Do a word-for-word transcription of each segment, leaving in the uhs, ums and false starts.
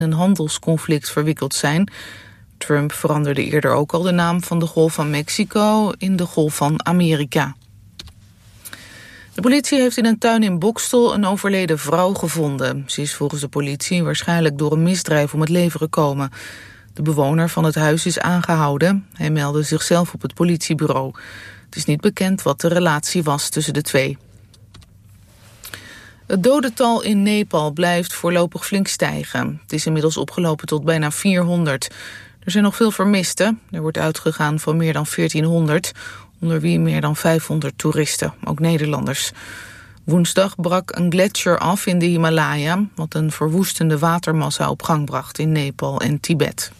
een handelsconflict verwikkeld zijn. Trump veranderde eerder ook al de naam van de Golf van Mexico in de Golf van Amerika. De politie heeft in een tuin in Boxtel een overleden vrouw gevonden. Ze is volgens de politie waarschijnlijk door een misdrijf om het leven gekomen. De bewoner van het huis is aangehouden. Hij meldde zichzelf op het politiebureau. Het is niet bekend wat de relatie was tussen de twee. Het dodental in Nepal blijft voorlopig flink stijgen. Het is inmiddels opgelopen tot bijna vierhonderd. Er zijn nog veel vermisten. Er wordt uitgegaan van meer dan veertienhonderd, onder wie meer dan vijfhonderd toeristen, ook Nederlanders. Woensdag brak een gletsjer af in de Himalaya, wat een verwoestende watermassa op gang bracht in Nepal en Tibet.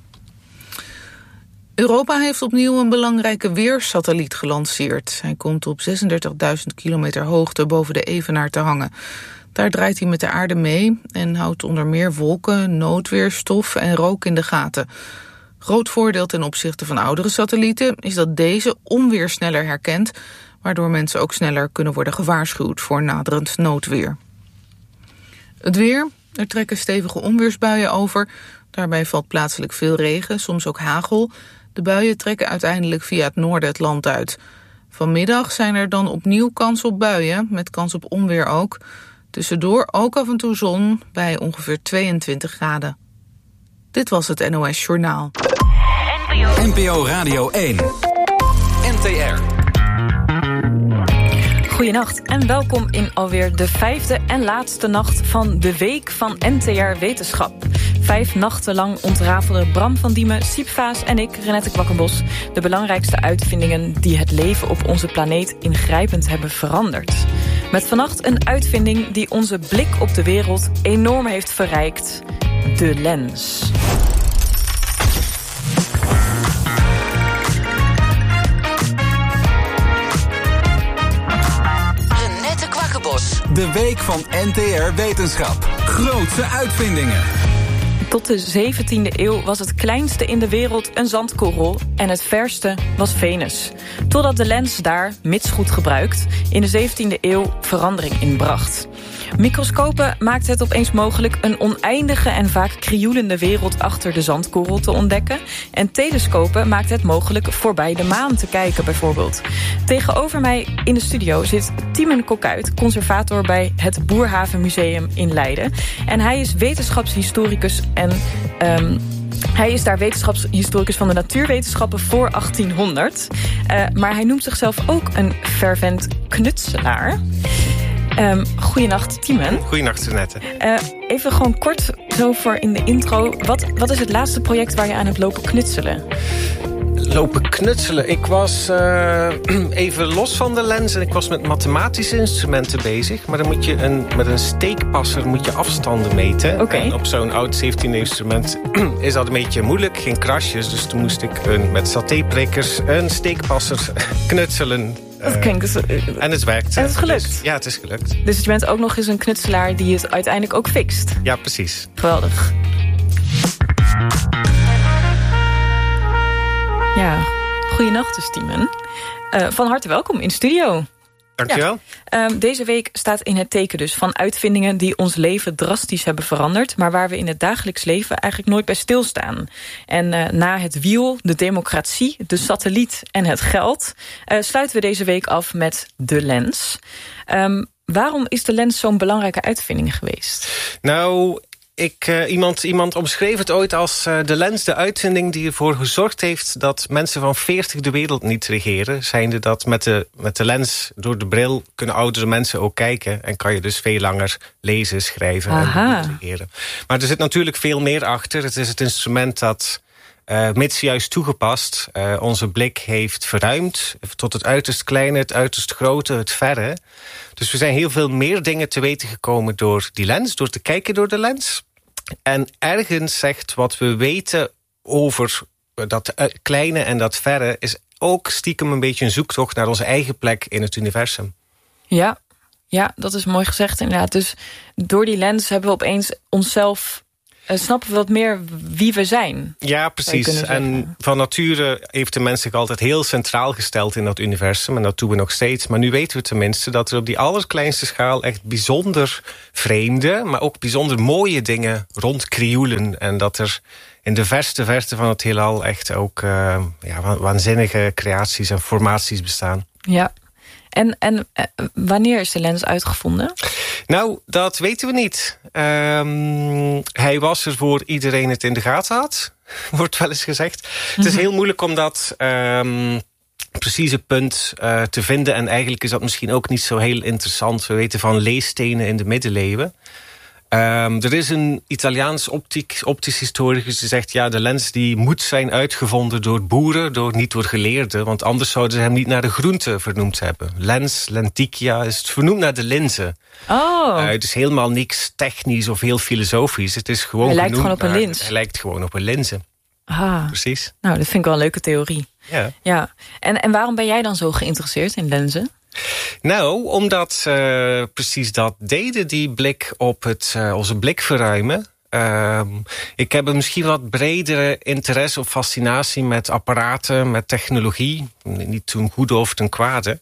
Europa heeft opnieuw een belangrijke weersatelliet gelanceerd. Hij komt op zesendertigduizend kilometer hoogte boven de evenaar te hangen. Daar draait hij met de aarde mee en houdt onder meer wolken, noodweerstof en rook in de gaten. Groot voordeel ten opzichte van oudere satellieten is dat deze onweer sneller herkent, waardoor mensen ook sneller kunnen worden gewaarschuwd voor naderend noodweer. Het weer, er trekken stevige onweersbuien over. Daarbij valt plaatselijk veel regen, soms ook hagel. De buien trekken uiteindelijk via het noorden het land uit. Vanmiddag zijn er dan opnieuw kans op buien, met kans op onweer ook. Tussendoor ook af en toe zon bij ongeveer tweeëntwintig graden. Dit was het N O S Journaal. N P O Radio één. N T R. Goedenacht en welkom in alweer de vijfde en laatste nacht van de week van N T R Wetenschap. Vijf nachten lang ontrafelden Bram van Diemen, Siep Vaas en ik, Renette Kwakkenbos, de belangrijkste uitvindingen die het leven op onze planeet ingrijpend hebben veranderd. Met vannacht een uitvinding die onze blik op de wereld enorm heeft verrijkt: de lens. Renette Kwakkenbos. De week van N T R Wetenschap. Grootse uitvindingen. Tot de zeventiende eeuw was het kleinste in de wereld een zandkorrel en het verste was Venus. Totdat de lens daar, mits goed gebruikt, in de zeventiende eeuw verandering inbracht. Microscopen maakten het opeens mogelijk een oneindige en vaak krioelende wereld achter de zandkorrel te ontdekken. En telescopen maakten het mogelijk voorbij de maan te kijken bijvoorbeeld. Tegenover mij in de studio zit Tiemen Kokuit, conservator bij het Boerhaven Museum in Leiden. En hij is wetenschapshistoricus en um, hij is daar wetenschapshistoricus van de natuurwetenschappen voor achttienhonderd. Uh, maar hij noemt zichzelf ook een fervent knutselaar. Um, goeienacht, Tiemen. Goeienacht, Renette. Uh, even gewoon kort, zo voor in de intro. Wat, wat is het laatste project waar je aan hebt lopen knutselen? Lopen knutselen? Ik was uh, even los van de lens en ik was met mathematische instrumenten bezig. Maar dan moet je een, met een steekpasser moet je afstanden meten. Okay. En op zo'n oud zeventiende instrument is dat een beetje moeilijk, geen krasjes. Dus toen moest ik een, met satéprikkers een steekpasser knutselen. Dat klinkt dus, uh, en het werkt. En het is gelukt? Dus, ja, het is gelukt. Dus je bent ook nog eens een knutselaar die het uiteindelijk ook fixt? Ja, precies. Geweldig. Ja, goeienacht dus, Tiemen. Uh, van harte welkom in de studio. Dankjewel. Ja. Um, deze week staat in het teken dus van uitvindingen die ons leven drastisch hebben veranderd, maar waar we in het dagelijks leven eigenlijk nooit bij stilstaan. En uh, na het wiel, de democratie, de satelliet en het geld, uh, sluiten we deze week af met de lens. Um, waarom is de lens zo'n belangrijke uitvinding geweest? Nou, Ik, uh, iemand, iemand omschreef het ooit als uh, de lens, de uitvinding die ervoor gezorgd heeft dat mensen van veertig de wereld niet regeren. Zijnde dat met de, met de lens door de bril kunnen oudere mensen ook kijken. En kan je dus veel langer lezen, schrijven Aha. en regeren. Maar er zit natuurlijk veel meer achter. Het is het instrument dat, uh, mits juist toegepast, uh, onze blik heeft verruimd. Tot het uiterst kleine, het uiterst grote, het verre. Dus we zijn heel veel meer dingen te weten gekomen door die lens, door te kijken door de lens. En ergens zegt wat we weten over dat kleine en dat verre is ook stiekem een beetje een zoektocht naar onze eigen plek in het universum. Ja, ja, dat is mooi gezegd inderdaad. Dus door die lens hebben we opeens onszelf uh, snappen we wat meer wie we zijn. Ja, precies. En van nature heeft de mens zich altijd heel centraal gesteld in dat universum. En dat doen we nog steeds. Maar nu weten we tenminste dat er op die allerkleinste schaal echt bijzonder vreemde, maar ook bijzonder mooie dingen rondkrioelen. En dat er in de verste verte van het heelal echt ook uh, ja, waanzinnige creaties en formaties bestaan. Ja. En, en uh, wanneer is de lens uitgevonden? Nou, dat weten we niet. Um, hij was er voor iedereen het in de gaten had, wordt wel eens gezegd. Mm-hmm. Het is heel moeilijk om dat um, precieze punt uh, te vinden. En eigenlijk is dat misschien ook niet zo heel interessant. We weten van leestenen in de middeleeuwen. Um, er is een Italiaans optiek, optisch historicus die zegt, ja, de lens die moet zijn uitgevonden door boeren, door, niet door geleerden, want anders zouden ze hem niet naar de groente vernoemd hebben. Lens, lenticia, is het vernoemd naar de linzen. Oh. Uh, het is helemaal niks technisch of heel filosofisch. Het is gewoon hij lijkt gewoon op een naar, lins. Hij lijkt gewoon op een linzen. Ah. Precies. Nou, dat vind ik wel een leuke theorie. Ja. Ja. En, en waarom ben jij dan zo geïnteresseerd in lenzen? Nou, omdat uh, precies dat deden, die blik op het, uh, onze blik verruimen. Uh, ik heb een misschien wat bredere interesse of fascinatie met apparaten, met technologie. Niet ten goede of ten kwade.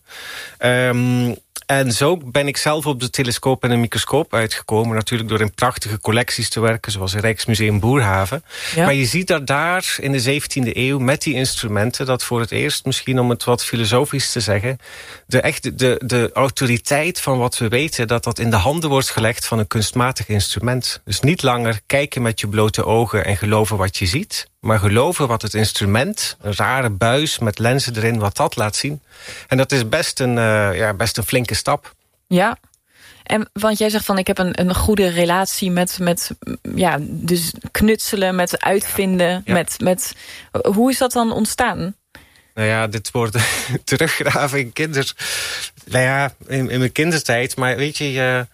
Um, En zo ben ik zelf op de telescoop en een microscoop uitgekomen. Natuurlijk door in prachtige collecties te werken, zoals het Rijksmuseum Boerhaven. Ja. Maar je ziet dat daar in de zeventiende eeuw met die instrumenten, dat voor het eerst, misschien om het wat filosofisch te zeggen, de, echt, de, de autoriteit van wat we weten, dat dat in de handen wordt gelegd van een kunstmatig instrument. Dus niet langer kijken met je blote ogen en geloven wat je ziet, maar geloven wat het instrument, een rare buis met lenzen erin, wat dat laat zien. En dat is best een, uh, ja, best een flinke stap. Ja, en want jij zegt van ik heb een, een goede relatie met, met ja, dus knutselen, met uitvinden. Ja. Ja. Met, met, hoe is dat dan ontstaan? Nou ja, dit wordt teruggraven in kinder. Nou ja, in, in mijn kindertijd. Maar weet je, je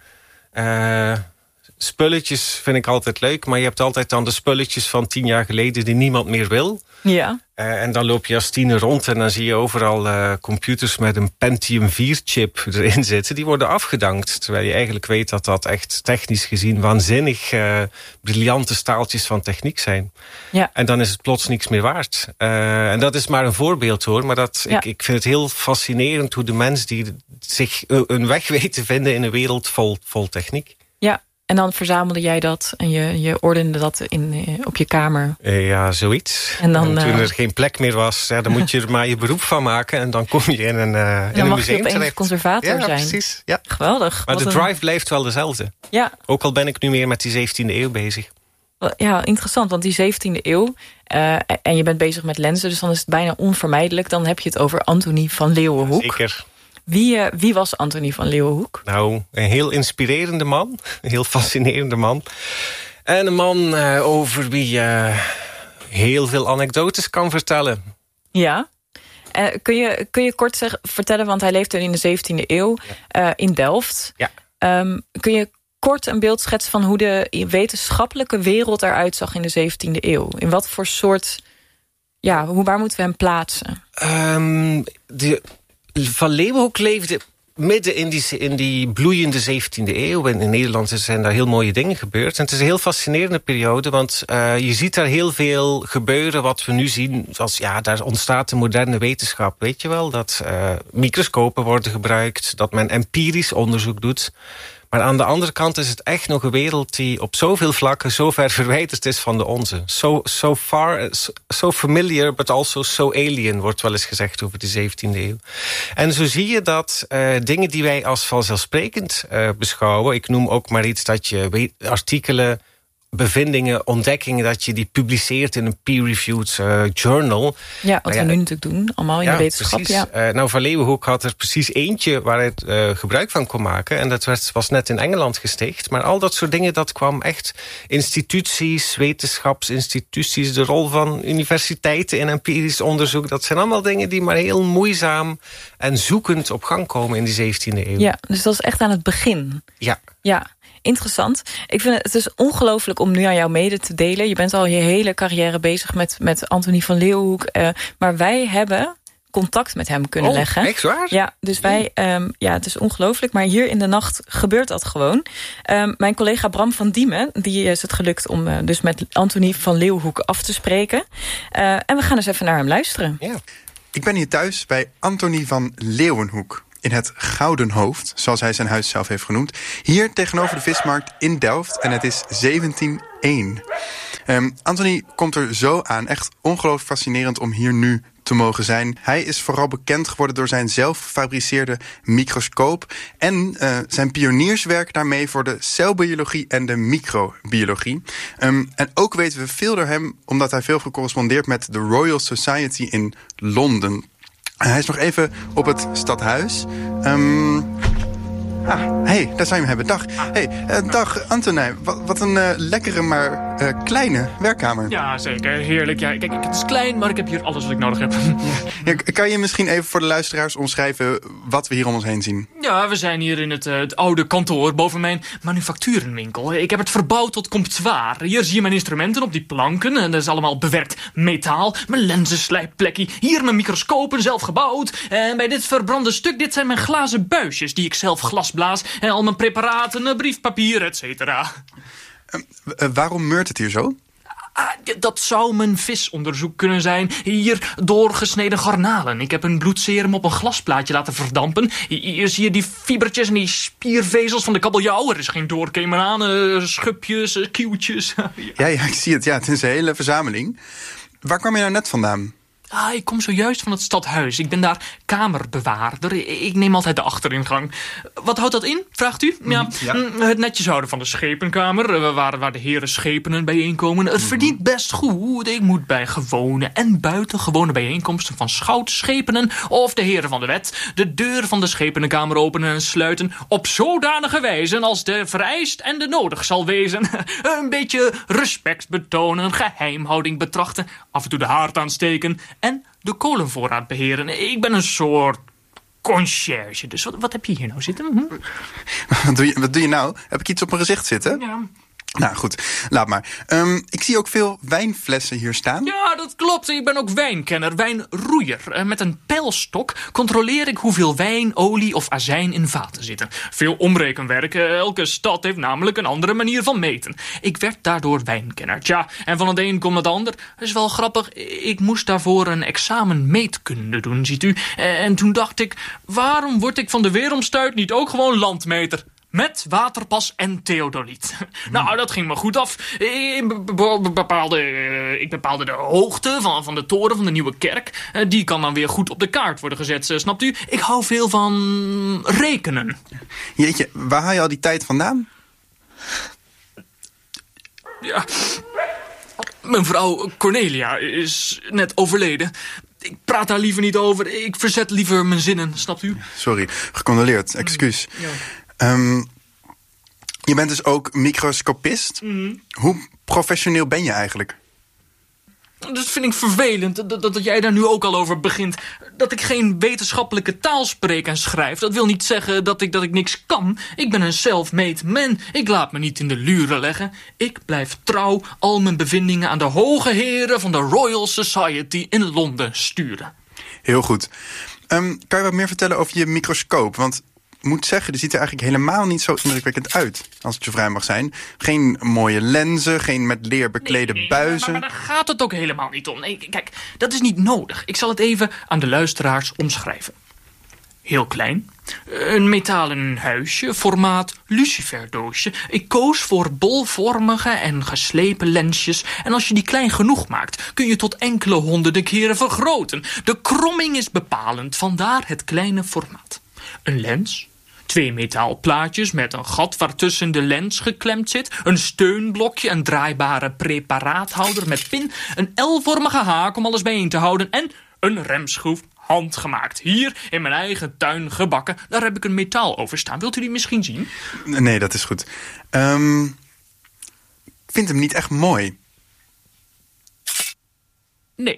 uh, spulletjes vind ik altijd leuk. Maar je hebt altijd dan de spulletjes van tien jaar geleden die niemand meer wil. Ja. Uh, en dan loop je als tiener rond en dan zie je overal uh, computers met een Pentium vier chip erin zitten. Die worden afgedankt. Terwijl je eigenlijk weet dat dat echt technisch gezien waanzinnig uh, briljante staaltjes van techniek zijn. Ja. En dan is het plots niks meer waard. Uh, en dat is maar een voorbeeld hoor. Maar dat, ja. ik, ik vind het heel fascinerend hoe de mens die zich een weg weet te vinden in een wereld vol, vol techniek. Ja. En dan verzamelde jij dat en je, je ordende dat in, op je kamer. Uh, ja, zoiets. En, dan, en toen er uh, geen plek meer was, ja, dan moet je er maar je beroep van maken. En dan kom je in een, uh, in een museum terecht. Een conservator ja, zijn. Precies. Ja. Geweldig. Maar de drive een... blijft wel dezelfde. Ja. Ook al ben ik nu meer met die zeventiende eeuw bezig. Ja, interessant, want die zeventiende eeuw... Uh, en je bent bezig met lenzen, dus dan is het bijna onvermijdelijk. Dan heb je het over Antonie van Leeuwenhoek. Ja, zeker. Wie, uh, wie was Antonie van Leeuwenhoek? Nou, een heel inspirerende man. Een heel fascinerende man. En een man uh, over wie je uh, heel veel anekdotes kan vertellen. Ja. Uh, kun, je, kun je kort zeg, vertellen, want hij leefde in de zeventiende eeuw ja. uh, in Delft. Ja. Um, kun je kort een beeld schetsen van hoe de wetenschappelijke wereld eruit zag in de zeventiende eeuw? In wat voor soort... Ja, hoe, waar moeten we hem plaatsen? Um, de... Van Leeuwenhoek leefde midden in die, in die bloeiende zeventiende eeuw. En in Nederland zijn daar heel mooie dingen gebeurd. En het is een heel fascinerende periode, want uh, je ziet daar heel veel gebeuren wat we nu zien. Zoals, ja, daar ontstaat de moderne wetenschap, weet je wel. Dat uh, microscopen worden gebruikt, dat men empirisch onderzoek doet. Maar aan de andere kant is het echt nog een wereld die op zoveel vlakken zo ver verwijderd is van de onze. So, so far, so familiar, but also so alien, wordt wel eens gezegd over de zeventiende eeuw. En zo zie je dat uh, dingen die wij als vanzelfsprekend uh, beschouwen, ik noem ook maar iets dat je weet, artikelen, bevindingen, ontdekkingen, dat je die publiceert in een peer-reviewed uh, journal. Ja, wat ja, we nu natuurlijk doen, allemaal in ja, de wetenschap. Precies. Ja. Uh, nou, Van Leeuwenhoek had er precies eentje waar hij uh, gebruik van kon maken. En dat werd, was net in Engeland gesticht. Maar al dat soort dingen, dat kwam echt instituties, wetenschapsinstituties, de rol van universiteiten in empirisch onderzoek. Dat zijn allemaal dingen die maar heel moeizaam en zoekend op gang komen in die zeventiende eeuw. Ja, dus dat is echt aan het begin. Ja. Ja. Interessant. Ik vind het, het is ongelooflijk om nu aan jou mede te delen. Je bent al je hele carrière bezig met, met Antonie van Leeuwenhoek. Uh, maar wij hebben contact met hem kunnen oh, leggen. Echt waar? Ja, dus wij, um, ja, het is ongelooflijk, maar hier in de nacht gebeurt dat gewoon. Um, mijn collega Bram van Diemen, die is het gelukt om uh, dus met Anthony van Leeuwenhoek af te spreken. Uh, en we gaan eens even naar hem luisteren. Ja. Ik ben hier thuis bij Anthony van Leeuwenhoek. In het Gouden Hoofd, zoals hij zijn huis zelf heeft genoemd. Hier tegenover de vismarkt in Delft. En het is zeventien één. Um, Anthony komt er zo aan. Echt ongelooflijk fascinerend om hier nu te mogen zijn. Hij is vooral bekend geworden door zijn zelf gefabriceerde microscoop en uh, zijn pionierswerk daarmee voor de celbiologie en de microbiologie. Um, en ook weten we veel door hem omdat hij veel gecorrespondeerd met de Royal Society in Londen. Hij is nog even op het stadhuis. Um, Ah, hey, daar zou je hem hebben. Dag. Hey, uh, dag Anthony. Wat, wat een uh, lekkere, maar uh, kleine werkkamer. Ja, zeker. Heerlijk. Ja, kijk, het is klein, maar ik heb hier alles wat ik nodig heb. Ja, kan je misschien even voor de luisteraars omschrijven wat we hier om ons heen zien? Ja, we zijn hier in het, uh, het oude kantoor boven mijn manufacturenwinkel. Ik heb het verbouwd tot comptoir. Hier zie je mijn instrumenten op die planken. En dat is allemaal bewerkt metaal. Mijn lenzenslijpplekje. Hier mijn microscopen, zelf gebouwd. En bij dit verbrande stuk, dit zijn mijn glazen buisjes die ik zelf glasblaas. En al mijn preparaten, briefpapier, et cetera. Uh, uh, waarom meurt het hier zo? Ah, dat zou mijn visonderzoek kunnen zijn. Hier doorgesneden garnalen. Ik heb een bloedserum op een glasplaatje laten verdampen. Hier zie je die fibertjes en die spiervezels van de kabeljauw. Er is geen doorkemeranen, schubjes, kieuwtjes. ja. ja, ja, ik zie het. Ja, het is een hele verzameling. Waar kwam je nou net vandaan? Ah, ik kom zojuist van het stadhuis. Ik ben daar kamerbewaarder. Ik neem altijd de achteringang. Wat houdt dat in, vraagt u? Ja, ja. Het netjes houden van de schepenkamer, waar, waar de heren schepenen bijeenkomen. Het verdient best goed. Ik moet bij gewone en buitengewone bijeenkomsten van schout, schepenen of de heren van de wet de deur van de schepenenkamer openen en sluiten op zodanige wijze als de vereist en de nodig zal wezen. Een beetje respect betonen, geheimhouding betrachten, af en toe de haard aansteken en de kolenvoorraad beheren. Ik ben een soort conciërge. Dus wat, wat heb je hier nou zitten? Hm? Wat doe je, wat doe je nou? Heb ik iets op mijn gezicht zitten? Ja. Nou goed, laat maar. Um, ik zie ook veel wijnflessen hier staan. Ja, dat klopt. Ik ben ook wijnkenner, wijnroeier. Met een pijlstok controleer ik hoeveel wijn, olie of azijn in vaten zitten. Veel omrekenwerk. Elke stad heeft namelijk een andere manier van meten. Ik werd daardoor wijnkenner. Tja, en van het een komt het ander. Dat is wel grappig. Ik moest daarvoor een examen meetkunde doen, ziet u. En toen dacht ik, waarom word ik van de weeromstuit niet ook gewoon landmeter? Met waterpas en theodoliet. Hmm. Nou, dat ging me goed af. Ik bepaalde, ik bepaalde de hoogte van, van de toren van de nieuwe kerk. Die kan dan weer goed op de kaart worden gezet, snapt u? Ik hou veel van rekenen. Jeetje, waar haal je al die tijd vandaan? Ja, mijn vrouw Cornelia is net overleden. Ik praat daar liever niet over. Ik verzet liever mijn zinnen, snapt u? Sorry, gecondoleerd. Excuus. Ja. Um, je bent dus ook microscopist. Mm. Hoe professioneel ben je eigenlijk? Dat vind ik vervelend, dat, dat jij daar nu ook al over begint. Dat ik geen wetenschappelijke taal spreek en schrijf. Dat wil niet zeggen dat ik, dat ik niks kan. Ik ben een self-made man. Ik laat me niet in de luren leggen. Ik blijf trouw al mijn bevindingen aan de hoge heren van de Royal Society in Londen sturen. Heel goed. Um, kan je wat meer vertellen over je microscoop? Want ik moet zeggen, die ziet er eigenlijk helemaal niet zo indrukwekkend uit, als het je vrij mag zijn. Geen mooie lenzen, geen met leer beklede nee, nee, buizen. Maar, maar daar gaat het ook helemaal niet om. Nee, kijk, dat is niet nodig. Ik zal het even aan de luisteraars omschrijven. Heel klein. Een metalen huisje, formaat luciferdoosje. Ik koos voor bolvormige en geslepen lensjes. En als je die klein genoeg maakt, kun je tot enkele honderden keren vergroten. De kromming is bepalend, vandaar het kleine formaat. Een lens, twee metaalplaatjes met een gat waartussen de lens geklemd zit, een steunblokje, een draaibare preparaathouder met pin, een L-vormige haak om alles bijeen te houden en een remschroef, handgemaakt. Hier in mijn eigen tuin gebakken. Daar heb ik een metaal over staan. Wilt u die misschien zien? Nee, dat is goed. Um, ik vind hem niet echt mooi. Nee.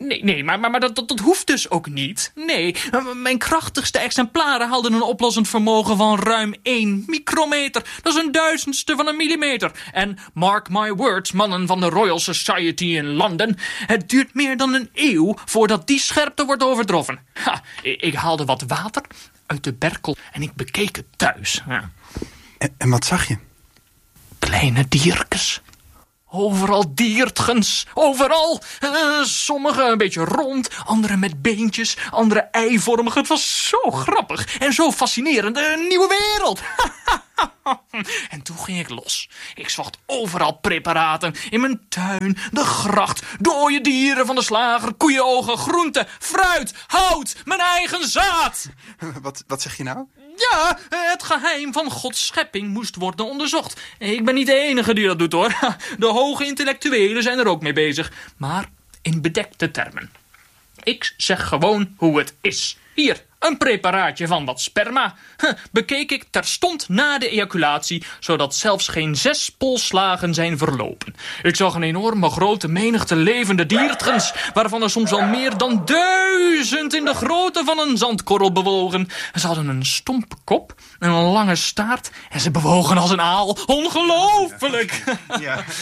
Nee, nee, maar, maar, maar dat, dat, dat hoeft dus ook niet. Nee, mijn krachtigste exemplaren hadden een oplossend vermogen van ruim één micrometer. Dat is een duizendste van een millimeter. En mark my words, mannen van de Royal Society in Londen, het duurt meer dan een eeuw voordat die scherpte wordt overtroffen. Ha, ik, ik haalde wat water uit de berkel en ik bekeek het thuis. Ja. En, en wat zag je? Kleine diertjes. Overal diertgens, overal. Uh, sommige een beetje rond, andere met beentjes, andere eivormig. Het was zo grappig en zo fascinerend. Een nieuwe wereld. En toen ging ik los. Ik zocht overal preparaten. In mijn tuin, de gracht, dode dieren van de slager, koeienogen, groenten, fruit, hout, mijn eigen zaad. Wat, wat zeg je nou? Ja, het geheim van Gods schepping moest worden onderzocht. Ik ben niet de enige die dat doet, hoor. De hoge intellectuelen zijn er ook mee bezig. Maar in bedekte termen. Ik zeg gewoon hoe het is. Hier, een preparaatje van wat sperma. Bekeek ik terstond na de ejaculatie, zodat zelfs geen zes polslagen zijn verlopen. Ik zag een enorme grote menigte levende diertgens, waarvan er soms al meer dan duizend in de grootte van een zandkorrel bewogen. Ze hadden een stompe kop en een lange staart en ze bewogen als een aal. Ongelooflijk! Ja.